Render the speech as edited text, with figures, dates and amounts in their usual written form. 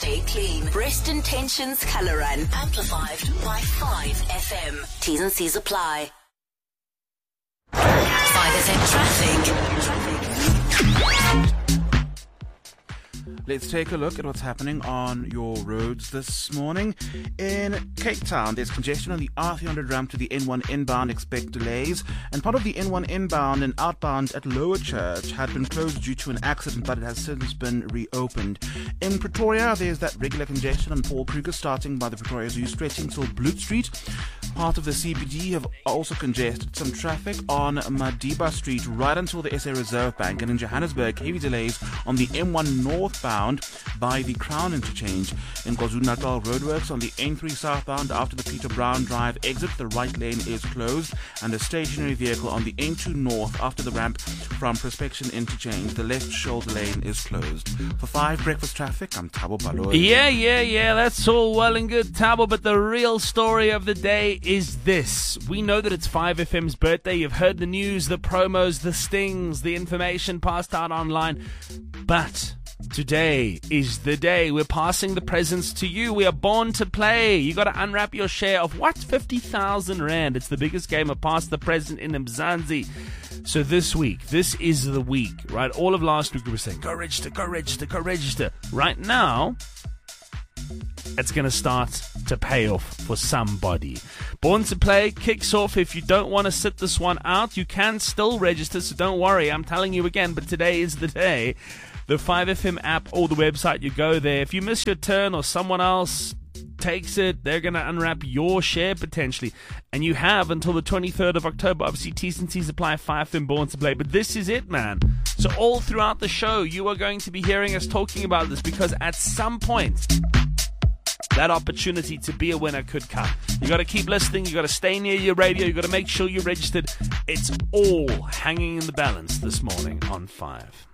Stay clean. Breast Intentions Colour Run. Amplified by 5FM. T's and C's apply. 5FM traffic. Let's take a look at what's happening on your roads this morning. In Cape Town, there's congestion on the R300 ramp to the N1 inbound. Expect delays. And part of the N1 inbound and outbound at Lower Church had been closed due to an accident, but it has since been reopened. In Pretoria, there's that regular congestion on Paul Kruger starting by the Pretoria Zoo, stretching till Bloot Street. Part of the CBD have also congested some traffic on Madiba Street right until the SA Reserve Bank. And in Johannesburg, heavy delays on the M1 northbound by the Crown interchange. In KwaZulu-Natal, roadworks on the N3 southbound after the Peter Brown Drive exit. The right lane is closed, and a stationary vehicle on the N2 north after the ramp from Prospection interchange. The left shoulder lane is closed. For 5 breakfast traffic, I'm Thabo Baloyi. Yeah, that's all well and good, Thabo, but the real story of the day is this. We know that it's 5FM's birthday. You've heard the news, the promos, the stings, the information passed out online, but today is the day. We're passing the presents to you. We are born to play. You got to unwrap your share of what? 50,000 Rand. It's the biggest game of Pass the Present in Mzansi. So this week, this is the week, right? All of last week we were saying, go register, go register, go register. Right now, it's going to start to pay off for somebody. Born to Play kicks off. If you don't want to sit this one out, you can still register, so don't worry. I'm telling you again, but today is the day. The 5FM app or the website, you go there. If you miss your turn or someone else takes it, they're going to unwrap your share potentially. And you have until the 23rd of October. Obviously, T's and C's apply. 5FM Born to Play. But this is it, man. So all throughout the show, you are going to be hearing us talking about this, because at some point, that opportunity to be a winner could come. You got to keep listening. You got to stay near your radio. You got to make sure you're registered. It's all hanging in the balance this morning on 5.